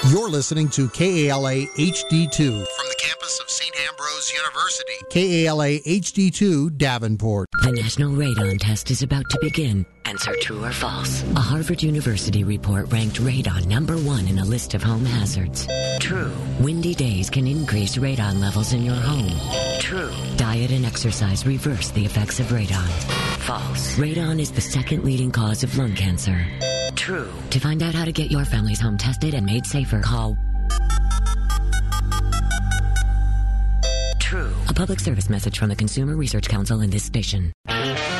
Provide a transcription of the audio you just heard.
You're listening to KALA HD2 from the campus of St. Ambrose University. KALA HD2 Davenport. The National Radon Test is about to begin. Answer true or false. A Harvard University report ranked radon number 1 in a list of home hazards. True. Windy days can increase radon levels in your home. True. Diet and exercise reverse the effects of radon. False. Radon is the second leading cause of lung cancer. True. To find out how to get your family's home tested and made safer, call True. A public service message from the Consumer Research Council and this station.